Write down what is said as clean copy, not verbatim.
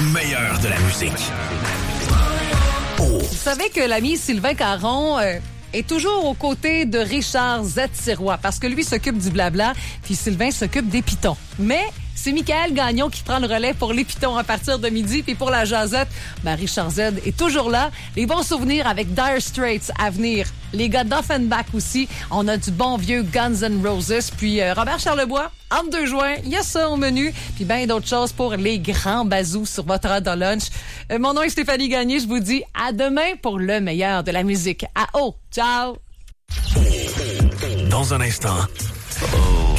meilleur de la musique. Vous savez que l'ami Sylvain Caron est toujours aux côtés de Richard Z. Sirois parce que lui s'occupe du blabla, puis Sylvain s'occupe des pitons. Mais c'est Michael Gagnon qui prend le relais pour les pitons à partir de midi, puis pour la jasette, Richard Z est toujours là. Les bons souvenirs avec Dire Straits à venir. Les gars d'Offenbach aussi. On a du bon vieux Guns N' Roses. Puis Robert Charlebois, entre deux joints, il y a ça au menu. Puis bien d'autres choses pour les grands bazous sur votre heure de lunch. Mon nom est Stéphanie Gagné. Je vous dis à demain pour le meilleur de la musique. À ciao! Dans un instant.